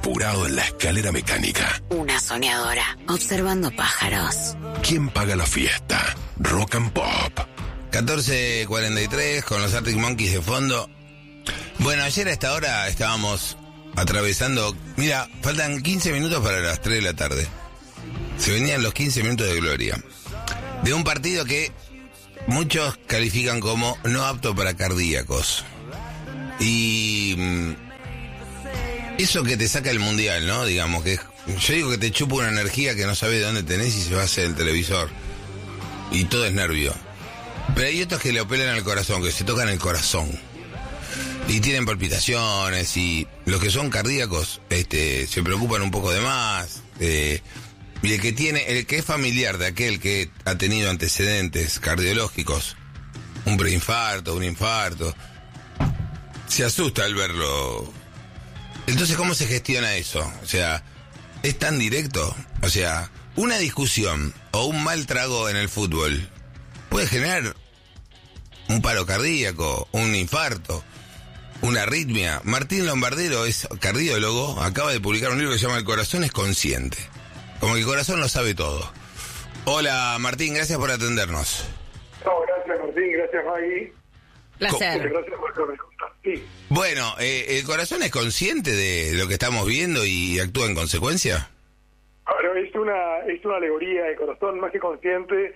apurado en la escalera mecánica. Una soñadora, observando pájaros. ¿Quién paga la fiesta? Rock and Pop. 14:43 con los Arctic Monkeys de fondo. Bueno, ayer a esta hora estábamos atravesando... Mira, faltan 15 minutos para las 3 de la tarde. Se venían los 15 minutos de gloria. De un partido que muchos califican como no apto para cardíacos. Y... eso que te saca el mundial, ¿no? Digamos que... Yo digo que te chupa una energía que no sabes de dónde tenés y se va hacia el televisor. Y todo es nervio. Pero hay otros que le operan al corazón, que se tocan el corazón. Y tienen palpitaciones, y los que son cardíacos se preocupan un poco de más. Y el que es familiar de aquel que ha tenido antecedentes cardiológicos, un preinfarto, un infarto, se asusta al verlo. Entonces, ¿cómo se gestiona eso? O sea, ¿es tan directo? O sea, una discusión o un mal trago en el fútbol puede generar un paro cardíaco, un infarto, una arritmia. Martín Lombardero es cardiólogo, acaba de publicar un libro que se llama El corazón es consciente. Como que el corazón lo sabe todo. Hola Martín, gracias por atendernos. No, gracias Martín, gracias Maggie. Placer. Gracias por preguntar. Sí. Bueno, ¿el corazón es consciente de lo que estamos viendo y actúa en consecuencia? Ahora, es una alegoría. El corazón, más que consciente,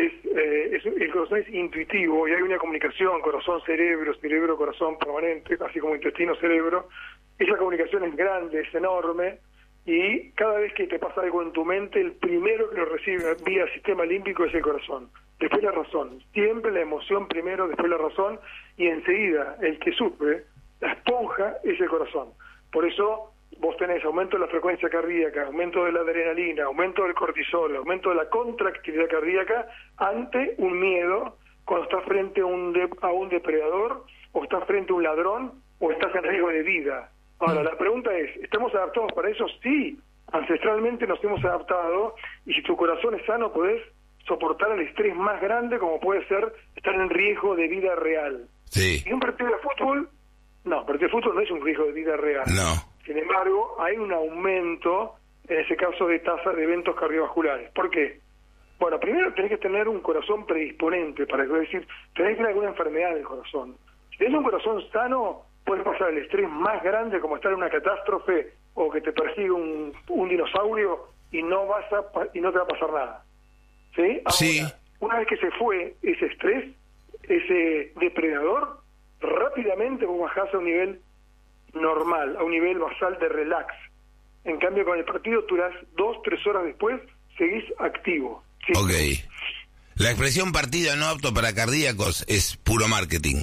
el corazón es intuitivo y hay una comunicación corazón-cerebro, cerebro-corazón permanente, así como intestino-cerebro. Esa comunicación es grande, es enorme, y cada vez que te pasa algo en tu mente, el primero que lo recibe vía sistema límbico es el corazón, después la razón. Siempre la emoción primero, después la razón, y enseguida el que sufre, la esponja, es el corazón. Por eso vos tenés aumento de la frecuencia cardíaca, aumento de la adrenalina, aumento del cortisol, aumento de la contractilidad cardíaca ante un miedo, cuando estás frente a un depredador, o estás frente a un ladrón, o estás en riesgo de vida. Ahora, la pregunta es, ¿estamos adaptados para eso? Sí, ancestralmente nos hemos adaptado, y si tu corazón es sano, podés soportar el estrés más grande, como puede ser estar en riesgo de vida real. Sí. ¿Y un partido de fútbol? No, un partido de fútbol no es un riesgo de vida real. No. Sin embargo, hay un aumento, en ese caso, de tasa de eventos cardiovasculares. ¿Por qué? Bueno, primero tenés que tener un corazón predisponente, para decir, tenés que tener alguna enfermedad del corazón. Si tenés un corazón sano, puedes pasar el estrés más grande, como estar en una catástrofe o que te persigue un dinosaurio, y no te va a pasar nada. ¿Sí? Ahora, Sí. Una vez que se fue ese estrés, ese depredador, rápidamente vos bajás a un nivel normal, a un nivel basal de relax. En cambio, con el partido durás 2-3 horas después, seguís activo. ¿Sí? Ok. La expresión partido no apto para cardíacos es puro marketing.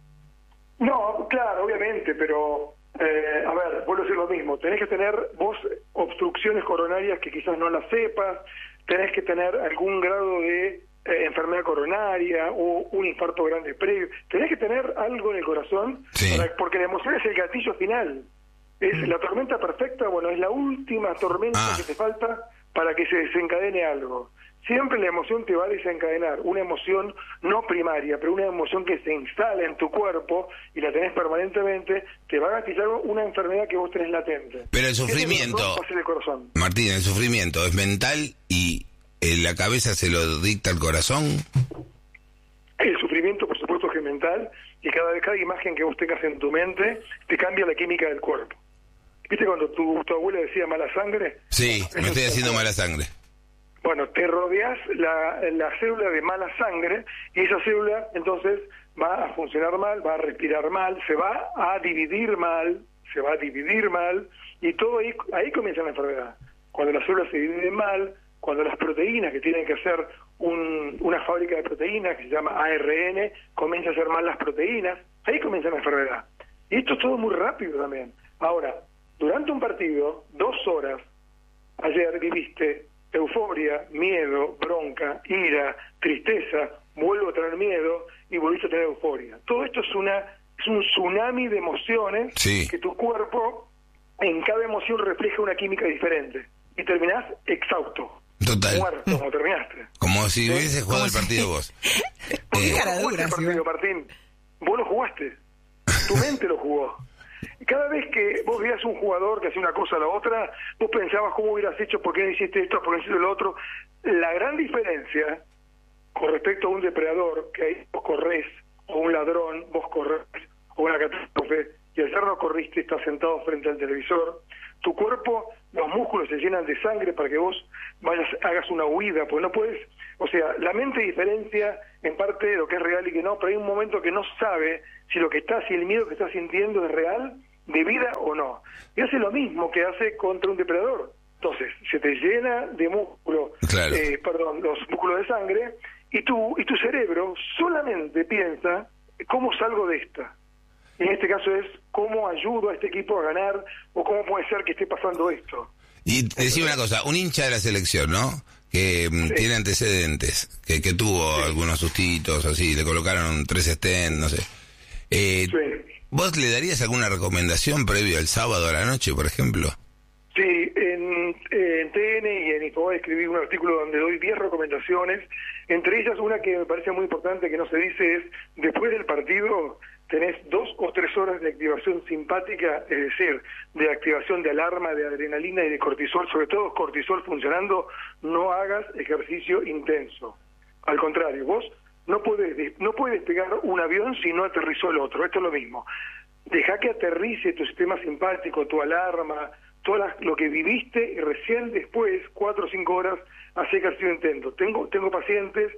No, claro, obviamente, pero, a ver, vuelvo a decir lo mismo. Tenés que tener vos obstrucciones coronarias que quizás no las sepas, tenés que tener algún grado de enfermedad coronaria o un infarto grande previo. Tenés que tener algo en el corazón, Sí. Porque la emoción es el gatillo final. Es la tormenta perfecta, bueno, es la última tormenta que te falta para que se desencadene algo. Siempre la emoción te va a desencadenar, una emoción no primaria, pero una emoción que se instala en tu cuerpo y la tenés permanentemente, te va a gatillar una enfermedad que vos tenés latente. Pero el sufrimiento, Va a ser el corazón. Martín, el sufrimiento es mental y la cabeza se lo dicta el corazón. El sufrimiento, por supuesto, que es mental, y cada imagen que vos tengas en tu mente te cambia la química del cuerpo. ¿Viste cuando tu abuela decía mala sangre? Sí, me estoy haciendo mala sangre. Bueno, te rodeas la célula de mala sangre, y esa célula entonces va a funcionar mal, va a respirar mal, se va a dividir mal, y todo ahí comienza la enfermedad. Cuando las células se dividen mal, cuando las proteínas que tienen que hacer una fábrica de proteínas que se llama ARN, comienza a hacer mal las proteínas, ahí comienza la enfermedad. Y esto es todo muy rápido también. Ahora, durante un partido, 2 horas, ayer viviste euforia, miedo, bronca, ira, tristeza, vuelvo a tener miedo y volviste a tener euforia. Todo esto es un tsunami de emociones, Sí. que tu cuerpo en cada emoción refleja una química diferente y terminás exhausto, Total. muerto como terminaste. Como si hubiese jugado el partido vos. Porque cara vos no dura, jugaste el partido, Martín, vos lo jugaste, tu mente lo jugó. Cada vez que vos veías un jugador que hacía una cosa a la otra, vos pensabas cómo hubieras hecho, por qué no hiciste esto, por qué no hiciste lo otro. La gran diferencia con respecto a un depredador, que ahí vos corres, o un ladrón, vos corres, o una catástrofe, y al ser no corriste, estás sentado frente al televisor, tu cuerpo, los músculos se llenan de sangre para que vos hagas una huida, porque no puedes, o sea, la mente diferencia en parte de lo que es real y que no, pero hay un momento que no sabe si lo que si el miedo que estás sintiendo es real, de vida o no. Y hace lo mismo que hace contra un depredador. Entonces, se te llena de músculo, claro. Los músculos de sangre, y tu cerebro solamente piensa, ¿cómo salgo de esta? Y en este caso es, ¿cómo ayudo a este equipo a ganar? ¿O cómo puede ser que esté pasando esto? Y decime una cosa, un hincha de la selección, ¿no? Que tiene antecedentes, que tuvo algunos sustitos, así, le colocaron 3 stents, no sé. ¿Vos le darías alguna recomendación previo al sábado a la noche, por ejemplo? Sí, en TN y en Infobae escribí un artículo donde doy 10 recomendaciones, entre ellas una que me parece muy importante que no se dice es, después del partido tenés 2 o 3 horas de activación simpática, es decir, de activación de alarma, de adrenalina y de cortisol, sobre todo cortisol funcionando, no hagas ejercicio intenso. Al contrario, vos no puedes despegar un avión si no aterrizó el otro, esto es lo mismo. Deja que aterrice tu sistema simpático, tu alarma, todo lo que viviste y recién después, 4 o 5 horas, hacer ejercicio intenso. Tengo pacientes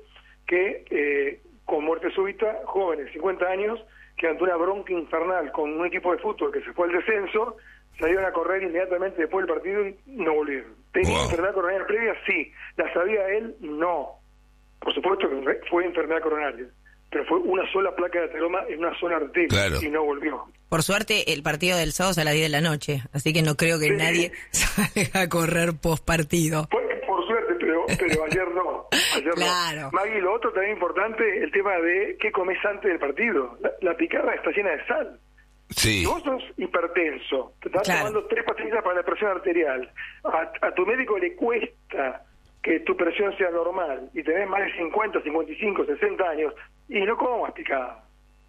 que con muerte súbita, jóvenes, 50 años, que ante una bronca infernal con un equipo de fútbol que se fue al descenso, salieron a correr inmediatamente después del partido y no volvieron. ¿Tenía enfermedad coronaria previa? Sí. ¿La sabía él? No. Por supuesto que fue enfermedad coronaria, pero fue una sola placa de ateroma en una sola arteria y no volvió. Por suerte, el partido del sábado es a las 10 de la noche, así que no creo que nadie salga a correr post partido. Por suerte, pero ayer no. Claro. No. Maggie, lo otro también importante, el tema de qué comes antes del partido. La picada está llena de sal. Sí. Si vos sos hipertenso, te estás tomando 3 pastillas para la presión arterial, a tu médico le cuesta que tu presión sea normal y tenés más de 50, 55, 60 años y no comas picada.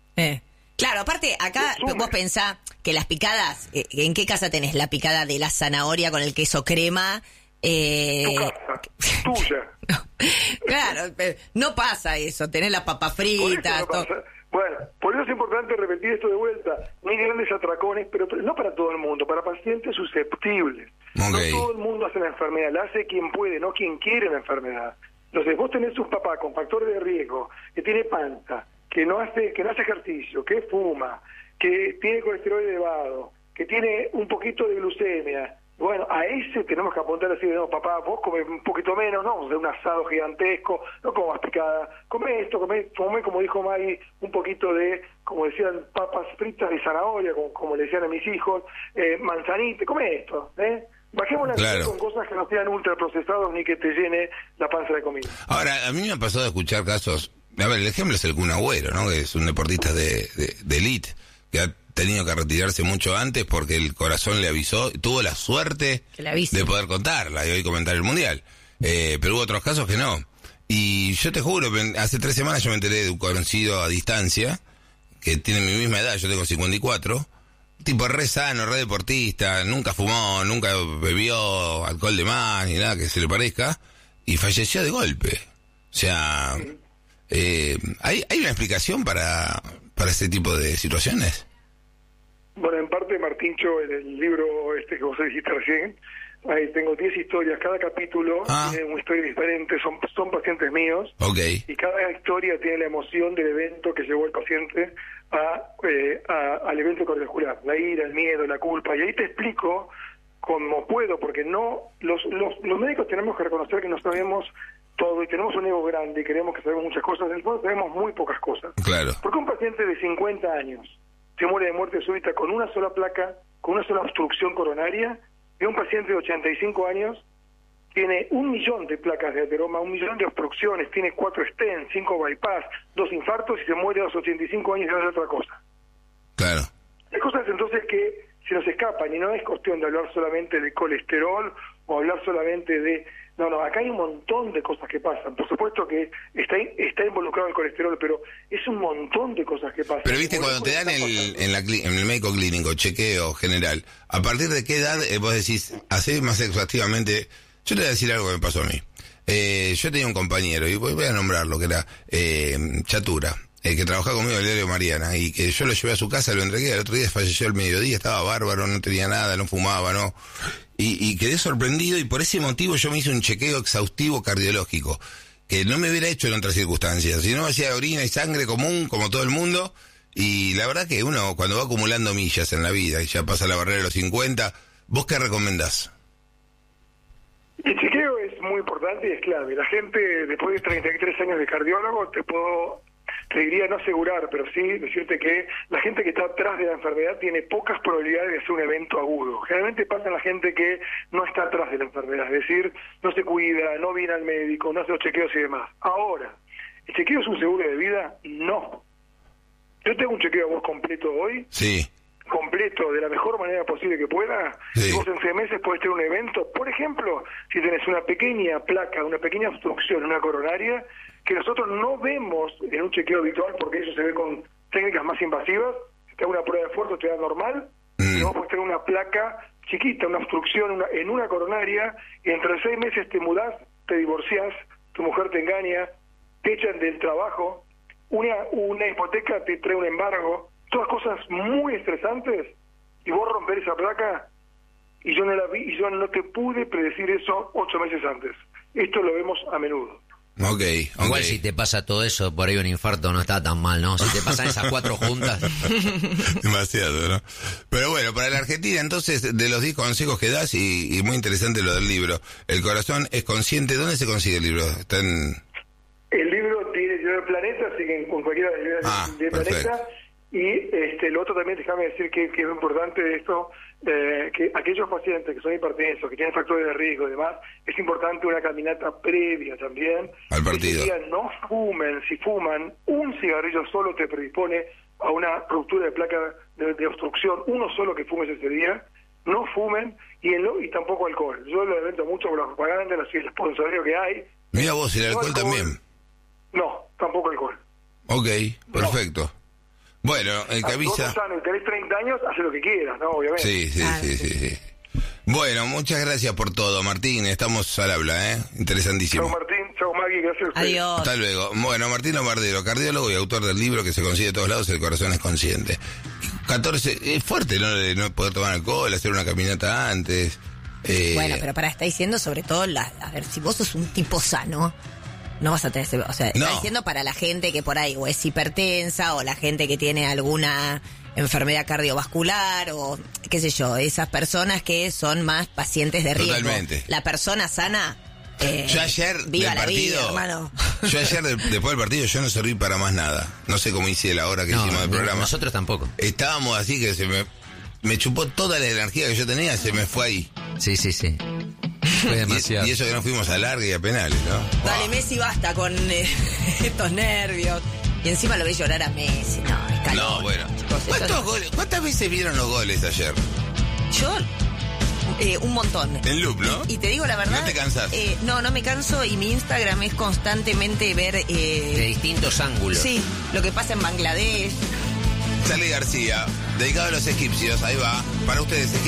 Claro, aparte acá vos pensás que las picadas, ¿en qué casa tenés la picada de la zanahoria con el queso crema? Tu casa, tuya. Claro, no pasa eso, tenés las papas fritas. Bueno, por eso es importante repetir esto de vuelta. No hay grandes atracones, pero no para todo el mundo, para pacientes susceptibles. Okay. No todo el mundo hace la enfermedad, la hace quien puede, no quien quiere la enfermedad. Entonces vos tenés un papá con factores de riesgo, que tiene panza, que no hace ejercicio, que fuma, que tiene colesterol elevado, que tiene un poquito de glucemia. Bueno, a ese tenemos que apuntar así, no, papá, vos come un poquito menos, no, de un asado gigantesco, no comas picada, come esto, come como dijo Maggie, un poquito de, como decían, papas fritas de zanahoria, como le decían a mis hijos, manzanita, come esto, Bajemos la con cosas que no sean ultraprocesados ni que te llene la panza de comida. Ahora, a mí me ha pasado de escuchar casos, a ver, el ejemplo es el Kun Agüero, ¿no? Que es un deportista de elite, que ha tenido que retirarse mucho antes porque el corazón le avisó, tuvo la suerte de poder contarla y hoy comentar el Mundial. Pero hubo otros casos que no. Y yo te juro, hace 3 semanas yo me enteré de un conocido a distancia, que tiene mi misma edad, yo tengo 54, tipo re sano, re deportista, nunca fumó, nunca bebió alcohol de más, ni nada que se le parezca, y falleció de golpe. O sea, ¿hay una explicación para este tipo de situaciones? Bueno, en parte, Martincho, en el libro que vos dijiste recién, ahí tengo 10 historias, cada capítulo tiene una historia diferente, son pacientes míos, y cada historia tiene la emoción del evento que llevó el paciente al evento cardiovascular, la ira, el miedo, la culpa, y ahí te explico como puedo, porque no los médicos tenemos que reconocer que no sabemos todo y tenemos un ego grande y creemos que sabemos muchas cosas, en el fondo sabemos muy pocas cosas. Claro. Porque un paciente de 50 años se muere de muerte súbita con una sola placa, con una sola obstrucción coronaria, y un paciente de 85 años tiene 1 millón de placas de ateroma, 1 millón de obstrucciones, tiene 4 stents, 5 bypass, 2 infartos y se muere a los 85 años y hace otra cosa. Claro. Hay cosas entonces que se nos escapan, y no es cuestión de hablar solamente de colesterol o hablar solamente de... No, acá hay un montón de cosas que pasan. Por supuesto que está involucrado el colesterol, pero es un montón de cosas que pasan. Pero viste, cuando te dan en el médico clínico, chequeo general, ¿a partir de qué edad vos decís, hacé más exhaustivamente? Yo te voy a decir algo que me pasó a mí. Yo tenía un compañero, y voy a nombrarlo, que era Chatura, que trabajaba conmigo en el diario Mariana, y que yo lo llevé a su casa, lo entregué, el otro día falleció al mediodía, estaba bárbaro, no tenía nada, no fumaba, no... Y quedé sorprendido, y por ese motivo yo me hice un chequeo exhaustivo cardiológico, que no me hubiera hecho en otras circunstancias, si no hacía orina y sangre común, como todo el mundo, y la verdad que uno, cuando va acumulando millas en la vida, y ya pasa la barrera de los 50, ¿vos qué recomendás? El chequeo es muy importante y es clave. La gente, después de 33 años de cardiólogo, te diría no asegurar, pero sí decirte que la gente que está atrás de la enfermedad tiene pocas probabilidades de hacer un evento agudo. Generalmente pasa en la gente que no está atrás de la enfermedad, es decir, no se cuida, no viene al médico, no hace los chequeos y demás. Ahora, ¿el chequeo es un seguro de vida? No. Yo tengo un chequeo a vos completo hoy. Sí. Completo, de la mejor manera posible que pueda, sí. Y vos en 6 meses podés tener un evento, por ejemplo, si tenés una pequeña placa, una pequeña obstrucción, una coronaria, que nosotros no vemos en un chequeo habitual, porque eso se ve con técnicas más invasivas. Si te da una prueba de esfuerzo, te da normal, y vos podés tener una placa chiquita, una obstrucción en una coronaria, y entre 6 meses te mudás, te divorciás, tu mujer te engaña, te echan del trabajo, una hipoteca te trae un embargo, todas cosas muy estresantes, y vos romper esa placa, y yo no la vi, y yo no te pude predecir eso 8 meses antes. Esto lo vemos a menudo. Okay. Igual si te pasa todo eso, por ahí un infarto no está tan mal, ¿no? Si te pasan esas 4 juntas. Demasiado, ¿no? Pero bueno, para la Argentina, entonces, de los 10 consejos que das, y muy interesante lo del libro, El corazón es consciente, ¿dónde se consigue el libro? ¿Está en...? El libro tiene el Planeta, así que con cualquiera de los del Planeta. Y lo otro también, déjame decir que es importante de esto, que aquellos pacientes que son hipertensos, que tienen factores de riesgo y demás, es importante una caminata previa también. Al partido. Ese día no fumen. Si fuman, un cigarrillo solo te predispone a una ruptura de placa de obstrucción. Uno solo que fumes ese día. No fumen y tampoco alcohol. Yo lo lamento mucho por la propaganda, el sponsorio que hay. Mira vos, el alcohol también. No, tampoco alcohol. Ok, perfecto. No. Bueno, el que avisa... Tenés 30 años, hace lo que quieras, ¿no? Obviamente. Sí. Bueno, muchas gracias por todo, Martín. Estamos al habla, ¿eh? Interesantísimo. Chau, Martín. Chau, Maggie. Gracias a ustedes. Adiós. Hasta luego. Bueno, Martín Lombardero, cardiólogo y autor del libro que se consigue de todos lados, El corazón es consciente. 14, es fuerte, ¿no? De no poder tomar alcohol, hacer una caminata antes. Bueno, pero está diciendo sobre todo, a ver, si vos sos un tipo sano... No vas a tener, o sea, está diciendo para la gente que por ahí o es hipertensa o la gente que tiene alguna enfermedad cardiovascular o qué sé yo, esas personas que son más pacientes de riesgo. Totalmente. La persona sana, yo ayer viva del la partido, vida, hermano. Yo ayer después del partido yo no serví para más nada. No sé cómo hice la hora que hicimos del programa. Nosotros tampoco. Estábamos así que me chupó toda la energía que yo tenía, se me fue ahí. Sí. Fue demasiado. Y eso que no fuimos a larga y a penales, ¿no? Dale, Messi, basta con estos nervios. Y encima lo ves llorar a Messi. No, está No, loco, bueno. chicos, ¿Cuántas veces vieron los goles ayer? Yo, un montón. En loop, ¿no? Y te digo la verdad... ¿No te cansás? No me canso y mi Instagram es constantemente ver... de distintos ángulos. Sí, lo que pasa en Bangladesh. Charly García, dedicado a los egipcios, ahí va. Para ustedes, egipcios.